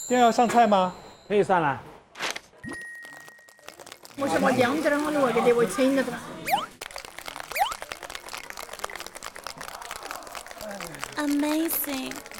现在要上菜吗？ 可以上了。 我是我酱点儿，我就为给你我请的。 Amazing.